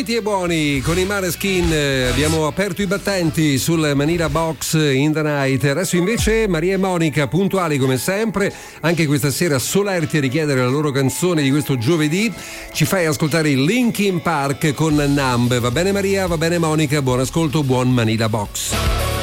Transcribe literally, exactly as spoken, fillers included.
Sweetie e buoni con i Maneskin, eh, abbiamo aperto i battenti sul Manila Box in the Night. Adesso invece Maria e Monica, puntuali come sempre, anche questa sera solerti a richiedere la loro canzone di questo giovedì. Ci fai ascoltare il Linkin Park con Numb. Va bene Maria, va bene Monica, buon ascolto, buon Manila Box.